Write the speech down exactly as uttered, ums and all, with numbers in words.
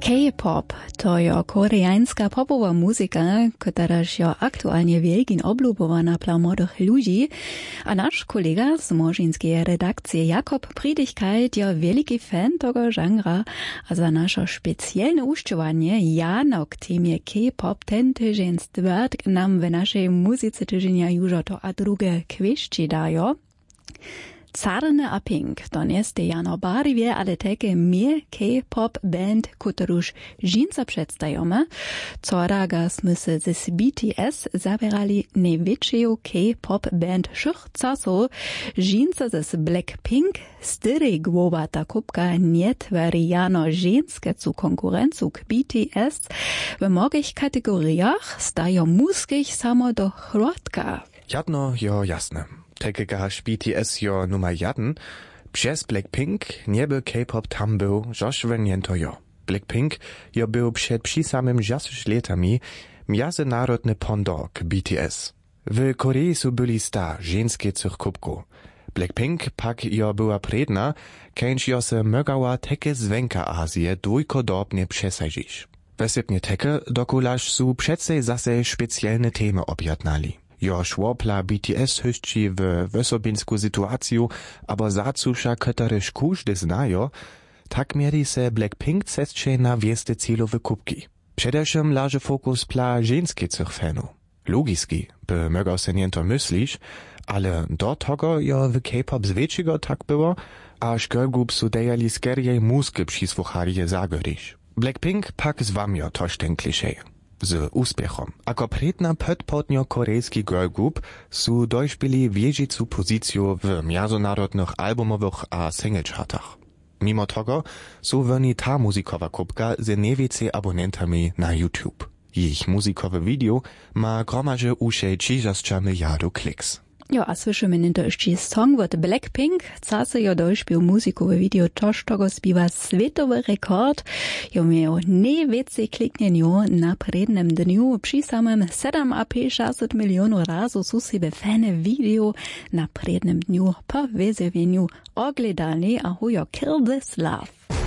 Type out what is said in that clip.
K-pop to jo koreańska popowa muzyka, któraż jo aktualnie wielkin oblubowana dla młodych ludzi, a nasz kolega z morzyńskiej redakcji Jakob Priedigkeit jo wielki fan tego żanra, a za nasze specjalne uszczowanie Jano k temie K-pop ten tydzień stwierd nam w naszej muzyce tydzienia już to a drugie kwestie dajo. Czarny a Pink, to nie jest Jano barwie, ale takie mnie K-pop band, któruż żinca przedstajemy, co raga smysl z B T S zabierali największą K-pop band všech czasów, żinca z Blackpink, styry głowata kubka nie tweri Jano żeńskie zu konkurencu k B T S, w mnogich kategoriach stają muskich samo do chłotka. Jadno jo jasne. Tekegaż B T S jo numer jeden, przez Blackpink nie był K-pop tam był, żoż weniento jo. Blackpink jo był przed przy samym dziesięć latami międzynarodny pendant k B T S. W Korei su byli sta żeńskie cych kubku. Blackpink pak jo była predna, kęć jo se mögała teke zwenka Azje dwójkodobnie przesadzić. Wesepnie teke dokulaż su przedsej zase specjalne temy objadnali. Jo szłopla B T S hyšći w wysobinsku sytuaciju, aber zacuša ktoryż kuždy znajo, tak mieri se Blackpink cestče na wieste celowe kubki. Przedewším laže fokus pla żeńskie cych fanów. Logiski, by mogał se niento myślisz, ale do tego jo w K-pop zwiecigo tak było, aż girlgroup su dejali skerjej muzyki przysłuchali zagoriš. Blackpink pak z wam jo toż ten kliszej. Z uspiechom. Ako predna podpodnio korejski girl group su dojšpili wiežicu poziciju w międzynarodnych albumowych a single chartach. Mimo tego su woni ta muzikowa kubka z najwięcej abonentami na YouTube. Ich muzikowe video ma gromadže uše trzydzieści miliardów kliks. Jo, a słyszymy ninto jeszcze song od Blackpink, cacy jo dośpił muzikowe video toż tego spiwa światowy rekord. Jo miał najwięcej kliknieniu na prednym dniu, przy samym siedem a pięćdziesiąt milionów razu su sobie fane video na prednym dniu po wyzwieniu ogledali, a hujo Kill This Love.